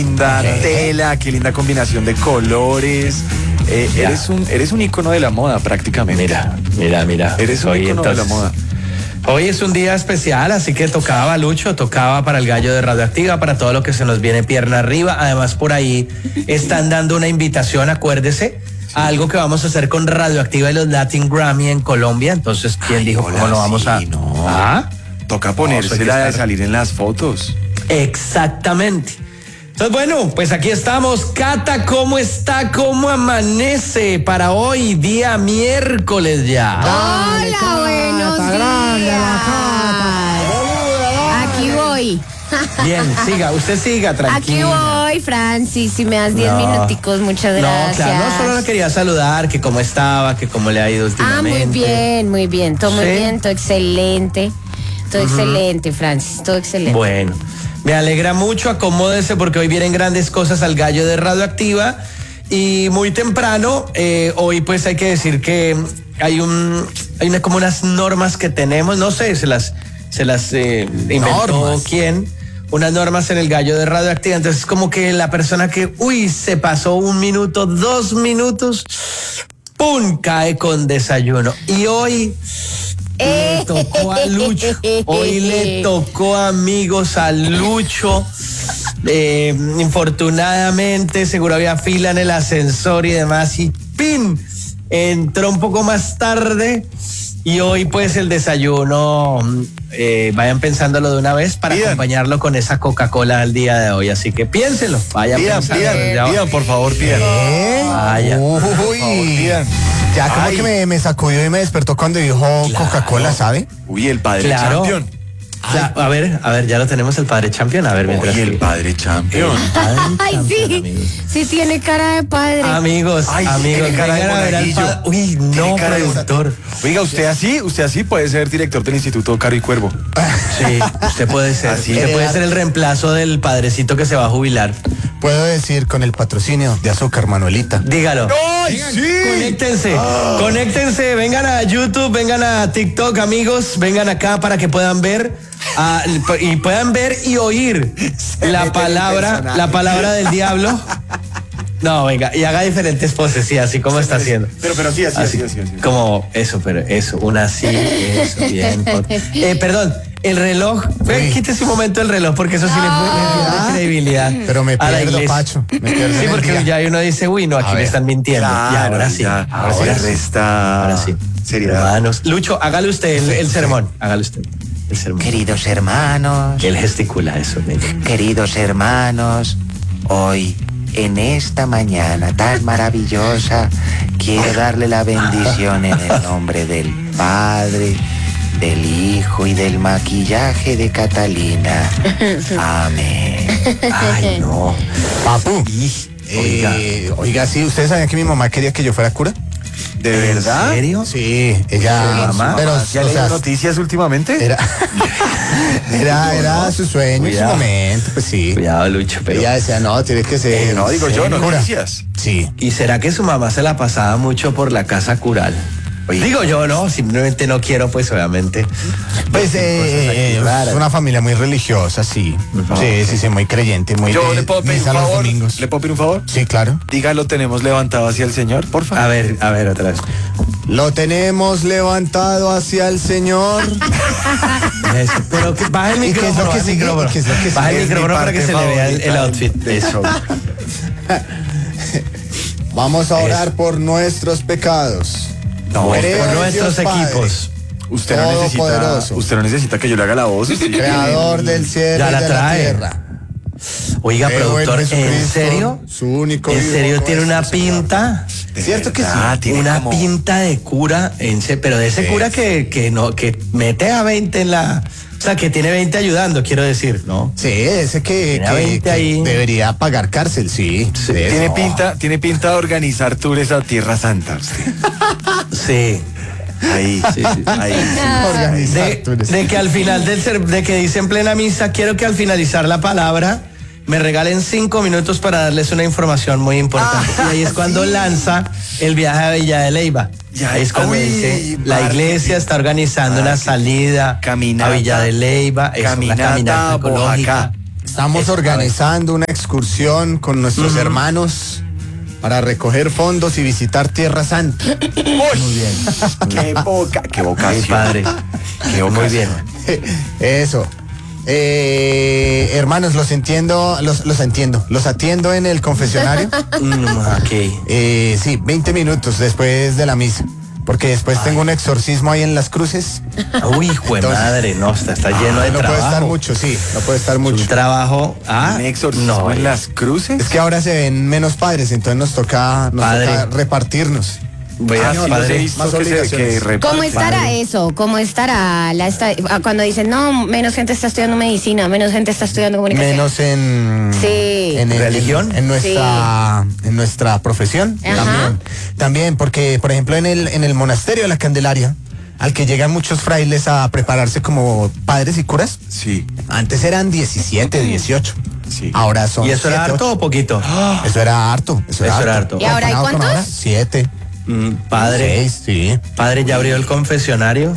linda tela, qué linda combinación de colores. Eres un ícono de la moda prácticamente. Mira. Eres un ícono de la moda. Hoy es un día especial, así que tocaba, Lucho, tocaba para el gallo de Radioactiva, para todo lo que se nos viene pierna arriba. Además, por ahí están dando una invitación, acuérdese, a algo que vamos a hacer con Radioactiva y los Latin Grammy en Colombia. Entonces, ¿quién dijo cómo lo vamos a...? No. ¿Ah? Toca ponérsela de salir en las fotos. Exactamente. Entonces, bueno, pues aquí estamos. Cata, ¿cómo está? ¿Cómo amanece para hoy, día miércoles ya? Hola, buenos días. Aquí voy. Bien, usted siga, tranquila. Aquí voy, Francis, si me das 10 minuticos, muchas gracias. No, claro, no solo le quería saludar, que cómo estaba, que cómo le ha ido últimamente. Muy bien, todo muy bien, todo excelente. Todo excelente, Francis, todo excelente. Bueno, me alegra mucho, acomódese porque hoy vienen grandes cosas al gallo de Radioactiva y muy temprano, hoy pues hay que decir que hay como unas normas que tenemos, no sé, se las inventó quién, unas normas en el gallo de Radioactiva, entonces como que la persona que, se pasó 1 minuto, 2 minutos, ¡pum!, cae con desayuno. Y hoy... le tocó a Lucho. Hoy le tocó, amigos, a Lucho. Infortunadamente, seguro había fila en el ascensor y demás. Y ¡pin! Entró un poco más tarde. Y hoy, pues, el desayuno, vayan pensándolo de una vez para acompañarlo con esa Coca-Cola al día de hoy. Así que piénselo. Pidan, por favor, pidan. Vaya. Pidan. Ya como que me sacudió y me despertó cuando dijo Coca-Cola, ¿sabe? Uy, el padre champion. A ver, ya lo tenemos el padre champion. A ver, mientras. Uy, el padre champion. Ay, sí tiene cara de padre. Amigos, tiene cara de monaguillo. Uy, no, productor. Oiga, usted así puede ser director del Instituto Caro y Cuervo. Sí, usted puede ser. Usted puede ser el reemplazo del padrecito que se va a jubilar. Puedo decir con el patrocinio de Azúcar Manuelita. Dígalo. ¡Ay, sí! Conéctense, vengan a YouTube, vengan a TikTok, amigos, vengan acá para que puedan ver y oír la palabra del diablo. No, venga, y haga diferentes poses, sí, así como está haciendo. Pero sí, así. Como eso, una así, eso, bien. Perdón, el reloj, quítese un momento el reloj, porque eso sí le da credibilidad. Pero me pierdo, Pacho. Sí, porque ya uno dice, no, aquí me están mintiendo. Claro, y ahora sí. Ahora resta. Ahora sí. Seriedad. Hermanos. Lucho, hágale usted el sermón. Hágale usted el sermón. Queridos hermanos. Él gesticula eso. Queridos hermanos, hoy, en esta mañana tan maravillosa, quiero darle la bendición en el nombre del Padre, del Hijo y del maquillaje de Catalina. Amén. Ay, no. Papu. Oiga, sí, ¿ustedes sabían que mi mamá quería que yo fuera cura? ¿De verdad? ¿En serio? Sí, ella... Mamá, pero, ¿ya leí noticias últimamente? Era su sueño en su momento, pues sí. Cuidado, Lucho, pero... Ella decía, no, tienes que ser... no, digo yo, noticias. Sí. ¿Y será que su mamá se la pasaba mucho por la casa cural? Digo yo, no, simplemente no quiero, pues obviamente. Pues una familia muy religiosa, sí. Sí, muy creyente, muy... Yo le puedo pedir un favor. ¿Le puedo pedir un favor? Sí, claro. Dígalo, tenemos levantado hacia el Señor, por favor. A ver, otra vez. Lo tenemos levantado hacia el Señor. Eso, pero que baje el micrófono. Baje el micrófono para que se le vea el outfit. Eso. Vamos a orar por nuestros pecados. No, por nuestros equipos. Usted no necesita que yo le haga la voz. Creador del cielo y de la tierra. Oiga, productor, ¿en serio? Su único ¿En serio tiene una pinta? ¿Cierto que sí? Tiene una pinta de cura, pero de ese cura que mete a 20 en la... O sea, que tiene 20 ayudando, quiero decir, ¿no? Sí, ese que ahí. Debería pagar cárcel, sí. Tiene pinta de organizar tours a Tierra Santa. Sí. Ahí. De que al final de que dice en plena misa, quiero que al finalizar la palabra me regalen 5 minutos para darles una información muy importante. Y ahí es cuando lanza el viaje a Villa de Leyva. Ahí es cuando dice, la iglesia está organizando una salida caminata, a Villa de Leyva, caminata ecológica. Estamos organizando una excursión con nuestros hermanos para recoger fondos y visitar Tierra Santa. Muy bien. Qué vocación. Sí, padre. Muy bien. Eso. Hermanos, los entiendo. Los atiendo en el confesionario. Ok. Sí, 20 minutos después de la misa. Porque después tengo un exorcismo ahí en Las Cruces. Uy, hijo de madre, no, está lleno de no trabajo. puede estar mucho, sí, no puede estar mucho. Un trabajo. ¿Un exorcismo en Las Cruces? Es que ahora se ven menos padres, entonces nos toca repartirnos. Voy a no, padre. he visto más obligaciones. ¿Cómo estará eso? ¿Cómo estará cuando dicen, no, menos gente está estudiando medicina, menos gente está estudiando comunicación? Menos en... Sí. En ¿Religión? En nuestra profesión. Ajá. También, porque, por ejemplo, en el monasterio de la Candelaria, al que llegan muchos frailes a prepararse como padres y curas, Sí. antes eran 17, 18. Sí. Ahora son ¿Y eso era 7, harto 8. o poquito? Eso era harto. Eso era harto. ¿Y ahora hay Comparado con cuántos? ahora, 7. Padre. 6, sí. Padre, ¿ya abrió el confesionario?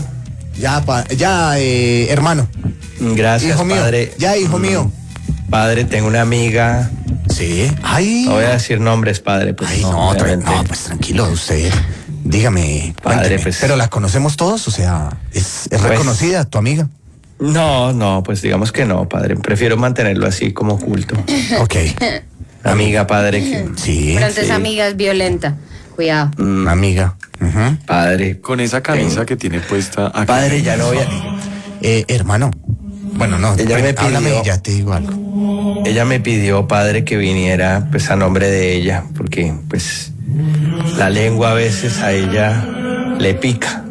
Ya, hermano. Gracias, Hijo mío. padre. Ya, hijo mío. Padre, tengo una amiga. Sí. Ay. No voy a decir nombres, padre. Pues Ay, obviamente. pues tranquilo, usted. Dígame, Padre, cuénteme. pues. Pero la conocemos todos, o sea, es reconocida tu amiga. No, pues digamos que no, padre. Prefiero mantenerlo así como oculto. Ok. Amiga, padre, que... Sí. Pero entonces, sí. amiga, es violenta. Cuidado. Amiga. Ujú. Padre. Con esa camisa que tiene puesta aquí. Padre, ya no voy a... Hermano. Bueno, no. Ella me háblame pidió- y ya te digo algo. Ella me pidió, padre, que viniera pues a nombre de ella, porque pues la lengua a veces a ella le pica.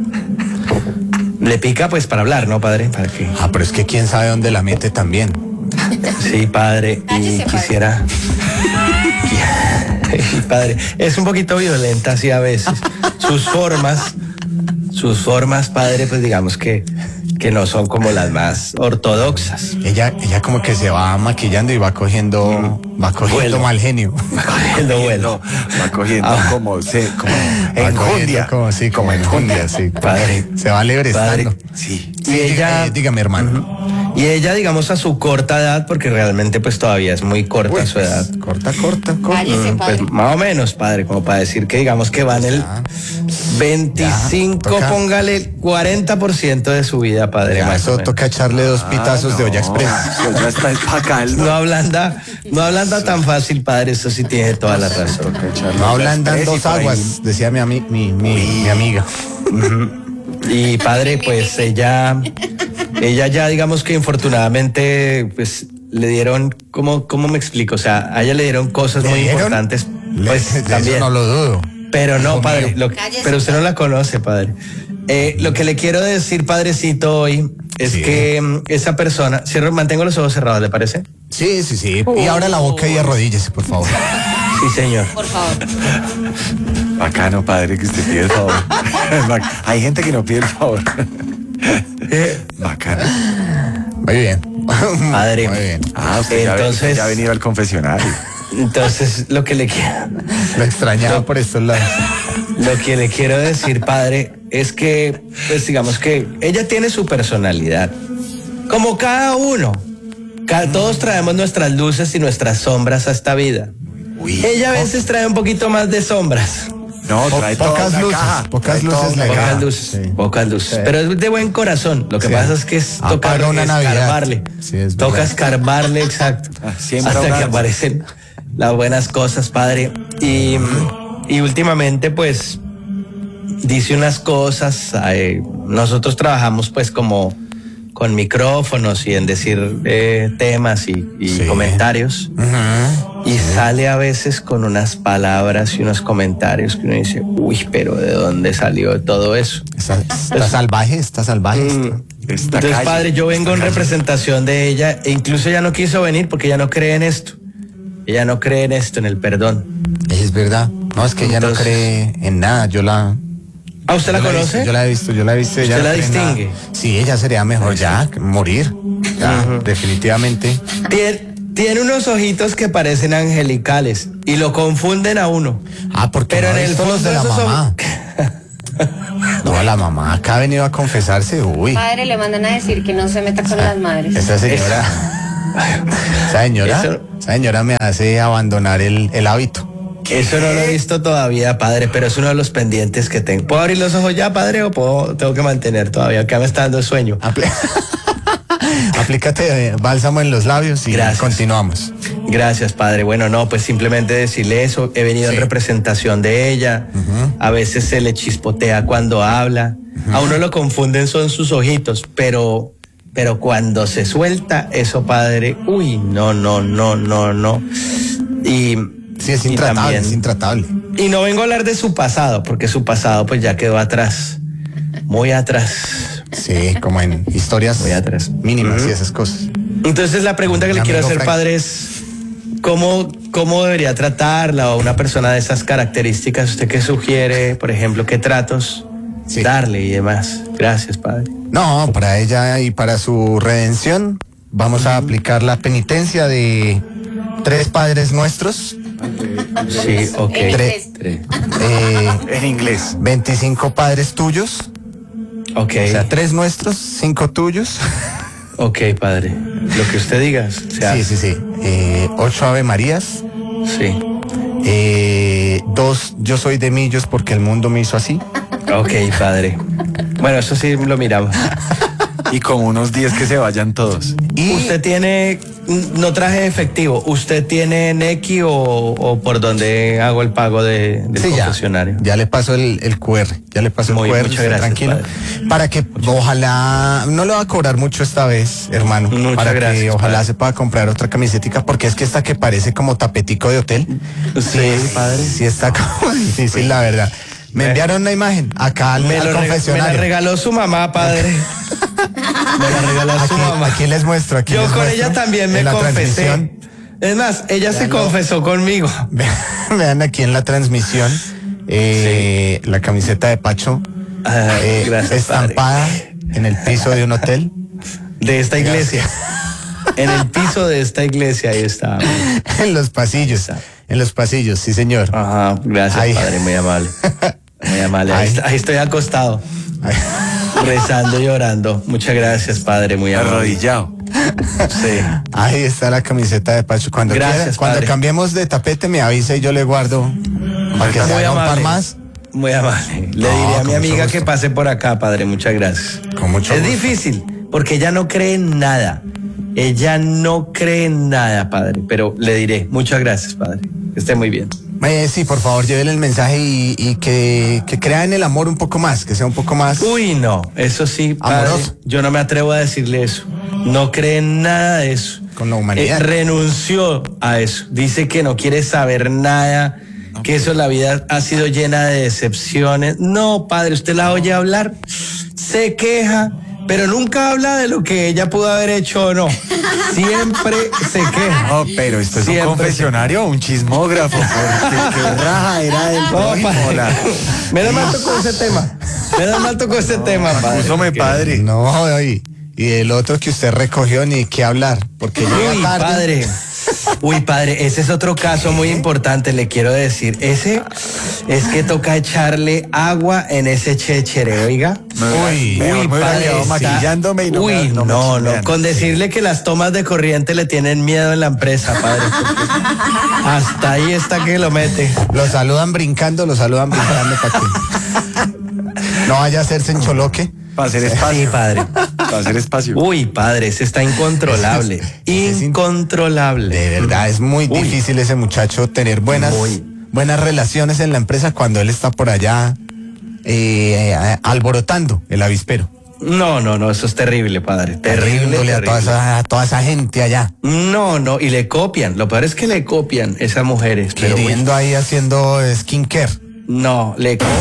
Le pica pues para hablar, ¿no, padre? Para que... Ah, pero es que quién sabe dónde la mete también. Sí, padre, y Cállese, padre. quisiera... Padre, es un poquito violenta así a veces. Sus formas, padre, pues digamos que no son como las más ortodoxas. Ella como que se va maquillando y va cogiendo Vuelo. mal genio. Va cogiendo vuelo. Va cogiendo Ah. como Va enjundia. cogiendo como enjundia, sí. Padre. Se va librestando. Padre. Sí. Y ella... dígame, hermano. Y ella, digamos, a su corta edad, porque realmente pues todavía es muy corta Uy, su edad. Corta. Cállese, padre. Pues más o menos, padre, como para decir que digamos que va en el 25, Ya, toca. póngale 40% de su vida, padre. Ya, más eso o menos. toca echarle 2 pitazos de olla express. Eso ya está para caldo. No ablanda tan fácil, padre, eso sí tiene toda la razón. No ablandan 2 aguas, decía mi amiga. Y padre, pues ella ya digamos que infortunadamente pues le dieron, ¿cómo me explico? O sea, a ella le dieron cosas muy importantes, pues De también. eso no lo dudo. Pero no, Hijo padre, mío. pero usted no la conoce, padre. Lo que le quiero decir, padrecito, hoy es Sí. que esa persona, mantengo los ojos cerrados, ¿le parece? Sí. Y ahora la boca y arrodíllese, por favor. Sí, señor. Por favor. Bacano, padre, que usted pide el favor. Hay gente que no pide el favor. Bacano. Muy bien. Padre. Muy bien. Ah, usted Entonces- ya ha venido al confesionario. Entonces, lo que le Lo extrañaba por estos lados. quiero decir, padre, es que, pues digamos que ella tiene su personalidad. Como cada uno. Todos traemos nuestras luces y nuestras sombras a esta vida. Uy. Ella a veces trae un poquito más de sombras. No, trae toda Pocas una luces, caja. pocas Trae toda luces una le caja. Pocas luces, Sí. pocas luces. Sí. Pero es de buen corazón. Lo que Sí. pasa es que es Apaga tocar una Navidad. escarbarle. Sí, es Toca verdad. escarbarle, exacto. siembra Hasta un que árbol. aparecen las buenas cosas, padre. Y últimamente, pues, dice unas cosas. Nosotros trabajamos, pues, como con micrófonos y en decir temas y Sí. comentarios. Y sale a veces con unas palabras y unos comentarios que uno dice, uy, pero ¿de dónde salió todo eso? Está salvaje. Esta Entonces, calle, padre, yo vengo en esta calle. representación de ella e incluso ella no quiso venir porque ella no cree en esto. Ella no cree en esto, en el perdón. Es verdad. No, es que ella no Entonces- cree en nada. ¿Ah, usted la yo conoce? Yo la he visto. Ella ¿Usted no la cree en nada. distingue? Sí, ella sería mejor ya morir. Ya, definitivamente. Tiene unos ojitos que parecen angelicales y lo confunden a uno. Ah, porque Pero no en ha el visto los fondo de la esos son- mamá. No, la mamá acá ha venido a confesarse. Uy, Padre, le mandan a decir que no se meta con las madres. esa señora. Esa señora me hace abandonar el hábito. Eso no lo he visto todavía, padre, pero es uno de los pendientes que tengo. ¿Puedo abrir los ojos ya, padre, o tengo que mantener todavía? Acá me está dando sueño. Aplícate bálsamo en los labios y Gracias. continuamos. Gracias, padre. Bueno, no, pues simplemente decirle eso. He venido en representación de ella. A veces se le chispotea cuando habla. A uno lo confunden son sus ojitos, pero cuando se suelta eso, padre, uy, no. Y sí, es intratable, también, es intratable. Y no vengo a hablar de su pasado, porque su pasado pues ya quedó atrás, muy atrás. Sí, como en historias Muy atrás. mínimas y esas cosas. Entonces la pregunta que le quiero hacer, padre, es ¿cómo debería tratarla o una persona de esas características? ¿Usted qué sugiere, por ejemplo, qué tratos darle y demás? Gracias, padre. No, para ella y para su redención vamos a aplicar la penitencia de 3 Padres Nuestros. Sí, ok. En inglés. 25 Padres Tuyos. Ok. O sea, 3 nuestros, 5 tuyos. Ok, padre. Lo que usted diga. Sí. 8 Ave Marías. Sí. 2 Yo soy de millos porque el mundo me hizo así. Ok, padre. Bueno, eso sí lo miramos. Y como unos 10 que se vayan todos. Y ¿Usted tiene, no traje efectivo, usted tiene Nequi o por donde hago el pago del confesionario? Ya le paso el QR. Ya le paso el QR. Muchas gracias, tranquilo. padre. Para que ojalá, no le va a cobrar mucho esta vez, hermano. Muchas para gracias, que ojalá padre. se pueda comprar otra camisetica, porque es que esta que parece como tapetico de hotel. Sí, padre. Sí está como difícil, la verdad. Me enviaron una imagen acá al Me la confesionario. regaló su mamá, padre. Me la regaló su mamá. Aquí les muestro. Aquí Yo les con muestro ella también me en la confesé. transmisión. Es más, ella se confesó conmigo. Vean aquí en la transmisión la camiseta de Pacho Gracias, estampada en el piso de un hotel. De esta iglesia. En el piso de esta iglesia, ahí está. En los pasillos. En los pasillos, sí, señor. Ajá, gracias, Ahí. padre, muy amable. Muy amable. Ahí. Ahí estoy acostado, Ay, rezando y orando. Muchas gracias, padre, muy amable. Arrodillado. Sí. ahí está la camiseta de Pacho. Cuando Gracias, quiera, cuando padre. cambiemos de tapete me avisa y yo le guardo para que se Muy haga un par amable. más. Muy amable. Le No, diré a con mi mucho amiga gusto. que pase por acá, padre. Muchas gracias. Con mucho Es gusto. difícil, porque ella no cree en nada. Ella no cree en nada, padre. Pero le diré, muchas gracias, padre. Que esté muy bien. Sí, por favor, llévele el mensaje y que crea en el amor un poco más, que sea un poco más. Uy, no, eso sí, padre, Amoroso. yo no me atrevo a decirle eso. No cree en nada de eso. Con la humanidad. Renunció a eso. Dice que no quiere saber nada, que eso, la vida ha sido llena de decepciones. No, padre, usted la oye hablar, se queja, pero nunca habla de lo que ella pudo haber hecho o no. Siempre se queja. No, pero esto es Siempre. un confesionario o un chismógrafo. Porque qué raja era el No, padre. hola. Menos mal tocó ese tema. Menos mal tocó ese tema, padre. Acúsome, padre. No, y el otro que usted recogió ni qué hablar, porque llega Uy, tarde. padre. Uy, padre, ese es otro caso muy importante, le quiero decir. Ese es que toca echarle agua en ese chéchere, oiga. Uy, me hubiera quedado está- maquillándome y no Uy, me- no me no, chismean. con decirle que las tomas de corriente le tienen miedo en la empresa, padre. porque hasta ahí está que lo mete. Lo saludan brincando para que no vaya a hacerse en choloque. Para hacer Sí, espacio. padre. Para hacer espacio. Uy, padre, ese está incontrolable. Incontrolable. De verdad, es muy Uy. difícil ese muchacho tener buenas relaciones en la empresa cuando él está por allá alborotando el avispero. No, eso es terrible, padre. Terrible, Riéndole terrible. a toda esa gente allá. No, y le copian. Lo peor es que le copian esas mujeres. Pero, uy, Queriendo ahí haciendo skincare. no, le copian.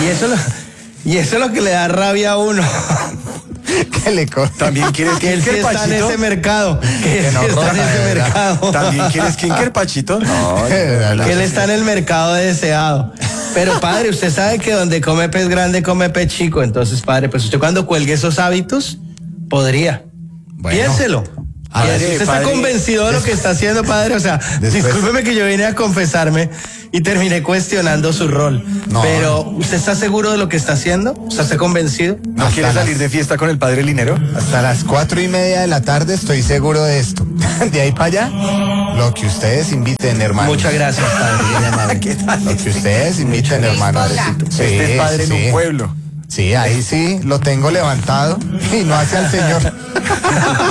Y eso es lo que le da rabia a uno. Que le ¿También quieres Que él sí Skinker, está en Pachito? ese mercado. Que él Que no sí está en roja, ese de verdad. mercado. ¿También quieres Skinker, Pachito? No. Que él está en el mercado deseado. Pero padre, usted sabe que donde come pez grande, come pez chico. Entonces, padre, pues usted cuando cuelgue esos hábitos, podría. Bueno. Piénselo. Y así usted está padre, convencido de lo que está haciendo, padre. O sea, discúlpeme que yo vine a confesarme y terminé cuestionando su rol. No. Pero, ¿usted está seguro de lo que está haciendo? O sea, ¿está convencido? ¿No Hasta quiere las- salir de fiesta con el padre Linero? Hasta las 4:30 de la tarde estoy seguro de esto. De ahí para allá, lo que ustedes inviten, hermano. Muchas gracias, padre. Bien amable. ¿Qué tal? Lo que ustedes inviten, hermano. Sí, Este es padre en sí. un pueblo. Sí, ahí sí, lo tengo levantado y no hace al señor.